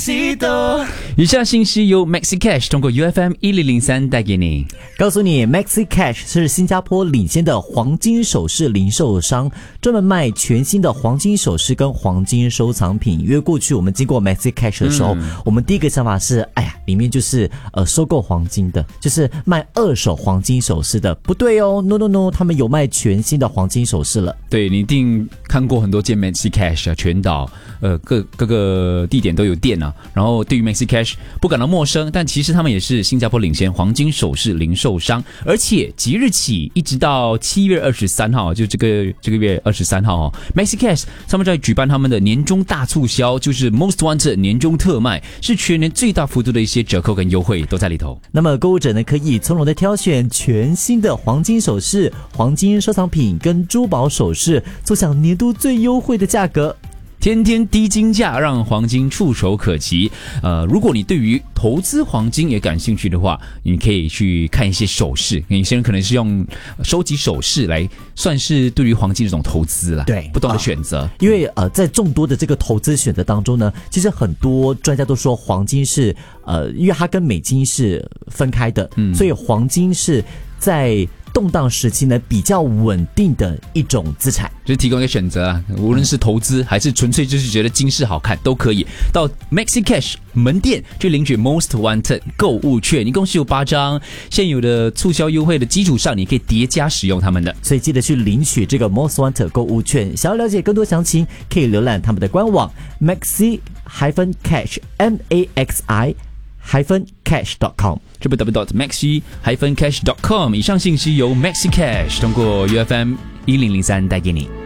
Despacito。 以下信息由 Maxi Cash 通过 UFM 1003带给你。 告诉你 ，Maxi Cash 是新加坡领先的黄金首饰零售商，专门卖全新的黄金首饰跟黄金收藏品。因为过去我们经过 Maxi Cash 的时候，我们第一个想法是，哎呀，里面就是收购黄金的，就是卖二手黄金首饰的。不对哦 ，no no no， 他们有卖全新的黄金首饰了。 对，你一定看过很多间 Maxi Cash 啊，全岛各个地点都有店啊。然后对于 Maxi Cash 不感到陌生，但其实他们也是新加坡领先黄金首饰零售商，而且即日起一直到7月23号，就这个月23号哦 ，Maxi Cash 他们在举办他们的年终大促销，就是 Most Wanted 年终特卖，是全年最大幅度的一些折扣跟优惠都在里头。 那么购物者呢，可以从容的挑选全新的黄金首饰、黄金收藏品跟珠宝首饰，坐享年度最优惠的价格。 天天低金价，让黄金触手可及。如果你对于投资黄金也感兴趣的话，你可以去看一些首饰。有些人可能是用收集首饰来算是对于黄金这种投资啦， 对， 不同的选择。 因为在众多的这个投资选择当中呢，其实很多专家都说黄金是因为它跟美金是分开的，所以黄金是在动荡时期呢比较稳定的一种资产， 就是提供一个选择啊，无论是投资还是纯粹就是觉得金饰好看都可以到 Maxi Cash 门店去领取 Most Wanted 购物券，一共是有8张，现有的促销优惠的基础上，你可以叠加使用他们的， 所以记得去领取这个 Most Wanted 购物券。想要了解更多详情，可以浏览他们的官网 Maxi-Cash MAXI-cash.com www.maxi-cash.com。 以上信息由 Maxi Cash 通过 UFM 1003带给你。